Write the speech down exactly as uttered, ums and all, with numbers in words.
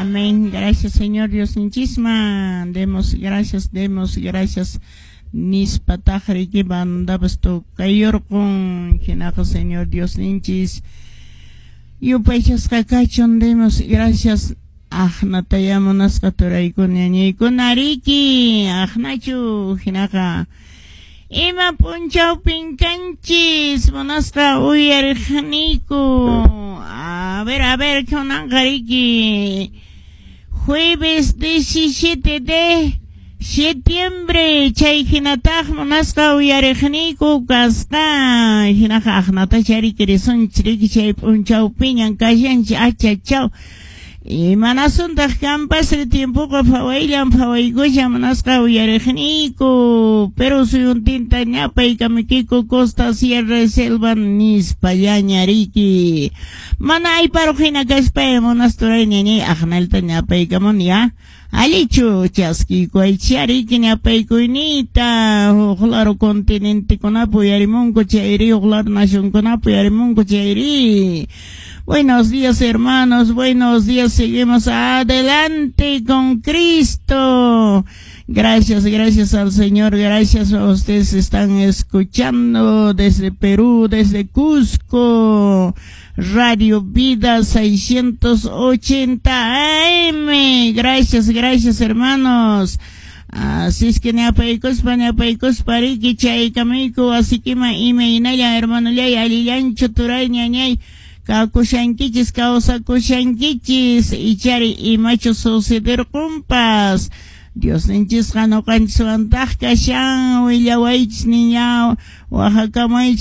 Amén. Gracias, Señor Dios Ninchisma. Demos gracias, demos gracias. Nispatajri que banda basto cayor con quienaco, Señor Dios Ninchis. Yo pechas cacachon demos gracias. Ahnatayamonas katuray con ñañay con ariki. Ahnachu jinaka. Ima punchaw pinkanchis. Monaska uyarjaniku. A ver, a ver, ¿qué onangariki? Jueves diecisiete de septiembre, chay hinataq monaska uyarjaniku kasta. Hinaka ahnata chari kirison chiriki chay punchaw piñan kashanchi achachau. Y manasuntaj campas el tiempo que fawailan fawaiguya manaska uyarjaniku. Pero soy un tinta ñapa y kamikiko costa sierra selva nispa yañariki. Mana ay parojina kaspa monastoray ñañay ahnalta ñapa y kamon ya. Alichu chaskiko ay chariki ñapa y kuinita. Oklaro continente konapo yarimunko chairi. Oklaro nación konapo yarimunko chairi. Buenos días, hermanos, buenos días, seguimos adelante con Cristo. Gracias, gracias al Señor, gracias a ustedes, están escuchando desde Perú, desde Cusco, Radio Vida seiscientos ochenta A M. Gracias, gracias, hermanos. Así es que neapaicos pa neapaicos pariki chaykamiko, así que ma ime inaya, hermano, ley aliyancho turay ñañay. Kakushankichis, kausakushankichis, ichari imacho suceder compas. Dios ninchis jano kanchuantaj kashan, willawaichis niñao, Oaxaca